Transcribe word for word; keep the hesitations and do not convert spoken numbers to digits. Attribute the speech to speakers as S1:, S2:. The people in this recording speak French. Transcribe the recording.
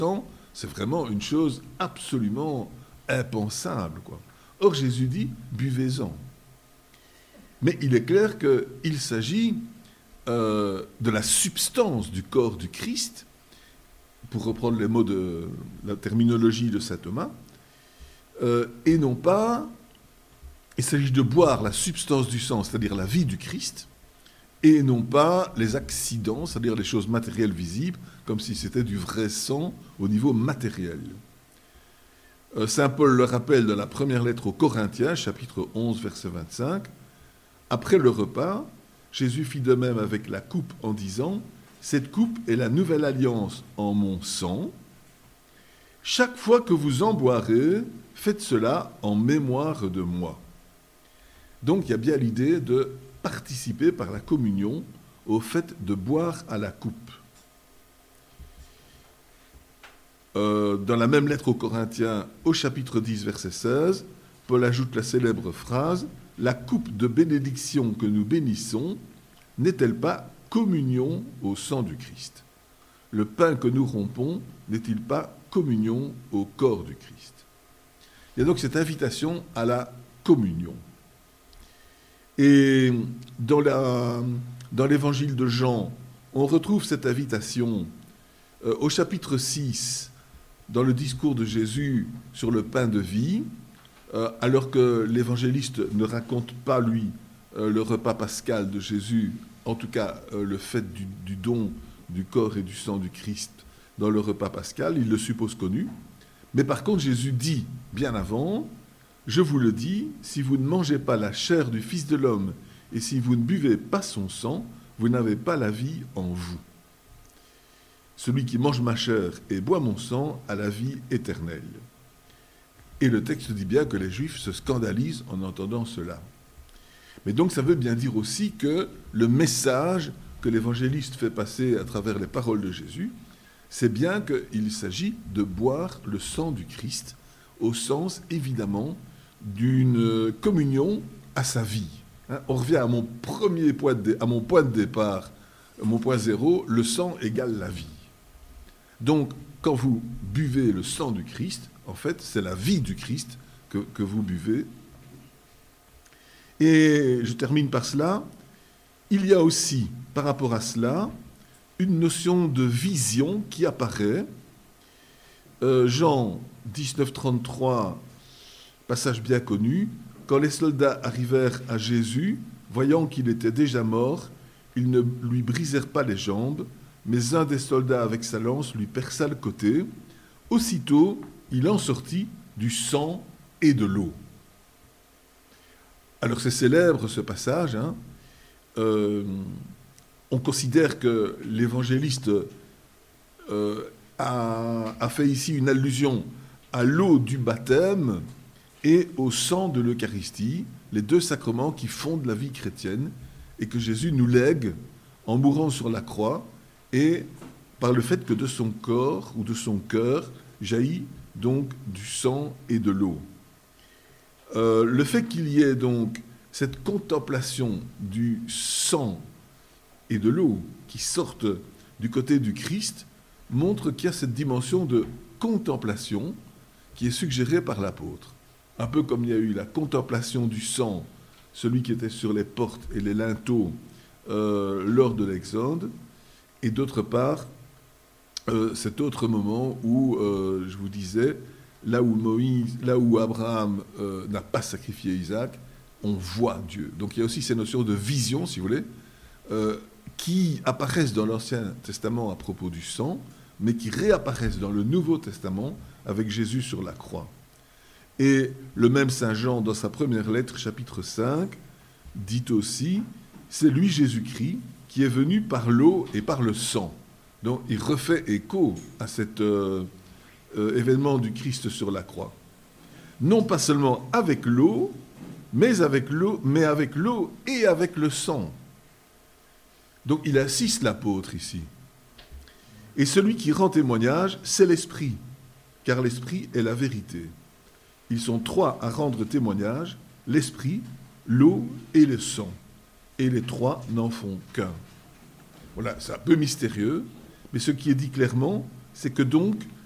S1: temps, c'est vraiment une chose absolument impensable, quoi. Or, Jésus dit, buvez-en. Mais il est clair qu'il s'agit euh, de la substance du corps du Christ, pour reprendre les mots de la terminologie de saint Thomas, euh, et non pas, il s'agit de boire la substance du sang, c'est-à-dire la vie du Christ, et non pas les accidents, c'est-à-dire les choses matérielles visibles, comme si c'était du vrai sang au niveau matériel. Euh, saint Paul le rappelle dans la première lettre aux Corinthiens, chapitre onze, verset vingt-cinq, « Après le repas, Jésus fit de même avec la coupe en disant « Cette coupe est la nouvelle alliance en mon sang. Chaque fois que vous en boirez, faites cela en mémoire de moi. » Donc il y a bien l'idée de participer par la communion au fait de boire à la coupe. Euh, dans la même lettre aux Corinthiens, au chapitre dix, verset seize, Paul ajoute la célèbre phrase « La coupe de bénédiction que nous bénissons n'est-elle pas communion au sang du Christ ? Le pain que nous rompons n'est-il pas communion au corps du Christ ?» Il y a donc cette invitation à la communion. Et dans, la, dans l'évangile de Jean, on retrouve cette invitation euh, au chapitre six, dans le discours de Jésus sur le pain de vie, euh, alors que l'évangéliste ne raconte pas, lui, euh, le repas pascal de Jésus, en tout cas euh, le fait du, du don du corps et du sang du Christ dans le repas pascal, il le suppose connu. Mais par contre, Jésus dit bien avant, « Je vous le dis, si vous ne mangez pas la chair du Fils de l'homme et si vous ne buvez pas son sang, vous n'avez pas la vie en vous. Celui qui mange ma chair et boit mon sang a la vie éternelle. » Et le texte dit bien que les Juifs se scandalisent en entendant cela. Mais donc ça veut bien dire aussi que le message que l'évangéliste fait passer à travers les paroles de Jésus, c'est bien qu'il s'agit de boire le sang du Christ, au sens évidemment d'une communion à sa vie. Hein, on revient à mon premier point de, à mon point de départ, mon point zéro, le sang égale la vie. Donc, quand vous buvez le sang du Christ, en fait, c'est la vie du Christ que, que vous buvez. Et je termine par cela. Il y a aussi, par rapport à cela, une notion de vision qui apparaît. Euh, Jean dix-neuf, trente-trois, passage bien connu, « Quand les soldats arrivèrent à Jésus, voyant qu'il était déjà mort, ils ne lui brisèrent pas les jambes, mais un des soldats avec sa lance lui perça le côté. Aussitôt, il en sortit du sang et de l'eau. » Alors c'est célèbre ce passage. Hein. Euh, on considère que l'évangéliste euh, a, a fait ici une allusion à l'eau du baptême et au sang de l'Eucharistie, les deux sacrements qui fondent la vie chrétienne et que Jésus nous lègue en mourant sur la croix et par le fait que de son corps ou de son cœur jaillit donc du sang et de l'eau. Euh, le fait qu'il y ait donc cette contemplation du sang et de l'eau qui sortent du côté du Christ montre qu'il y a cette dimension de contemplation qui est suggérée par l'apôtre. Un peu comme il y a eu la contemplation du sang, celui qui était sur les portes et les linteaux euh, lors de l'Exode, et d'autre part, euh, cet autre moment où, euh, je vous disais, là où Moïse, là où Abraham euh, n'a pas sacrifié Isaac, on voit Dieu. Donc il y a aussi ces notions de vision, si vous voulez, euh, qui apparaissent dans l'Ancien Testament à propos du sang, mais qui réapparaissent dans le Nouveau Testament avec Jésus sur la croix. Et le même Saint Jean, dans sa première lettre, chapitre cinq, dit aussi, c'est lui Jésus-Christ qui est venu par l'eau et par le sang. Donc il refait écho à cet euh, euh, événement du Christ sur la croix. Non pas seulement avec l'eau, mais avec l'eau, mais avec l'eau et avec le sang. Donc il insiste l'apôtre ici. Et celui qui rend témoignage, c'est l'Esprit, car l'Esprit est la vérité. Ils sont trois à rendre témoignage, l'Esprit, l'eau et le sang. Et les trois n'en font qu'un. Voilà, c'est un peu mystérieux, mais ce qui est dit clairement, c'est que donc,